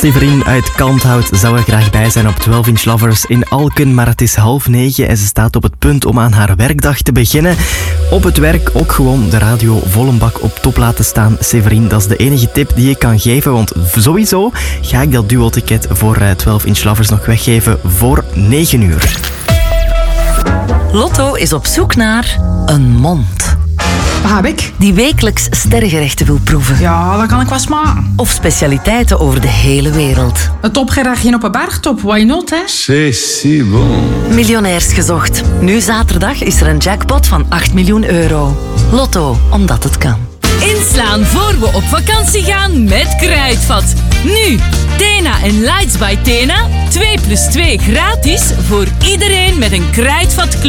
Severin uit Kalmthout zou er graag bij zijn op 12 Inch Lovers in Alken, maar het is 8:30 en ze staat op het punt om aan haar werkdag te beginnen. Op het werk ook gewoon de radio vol een bak op top laten staan. Severin, dat is de enige tip die ik kan geven, want sowieso ga ik dat duo-ticket voor 12 Inch Lovers nog weggeven voor 9 uur. Lotto is op zoek naar een mond. Wat heb ik? Die wekelijks sterrengerechten wil proeven. Ja, dat kan ik wel smaken. Of specialiteiten over de hele wereld. Een topgerechtje op een bergtop, why not, hè? C'est si bon. Miljonairs gezocht. Nu zaterdag is er een jackpot van 8 miljoen euro. Lotto, omdat het kan. Inslaan voor we op vakantie gaan met Kruidvat. Nu, Tena en Lights by Tena. 2+2 gratis voor iedereen met een Kruidvat